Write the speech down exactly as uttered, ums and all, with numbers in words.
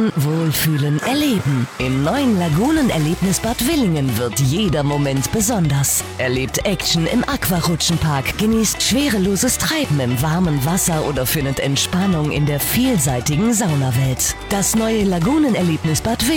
Entspannen, wohlfühlen, erleben. Im neuen Lagunenerlebnisbad Willingen wird jeder Moment besonders. Erlebt Action im Aquarutschenpark, genießt schwereloses Treiben im warmen Wasser oder findet Entspannung in der vielseitigen Saunawelt. Das neue Lagunenerlebnisbad Willingen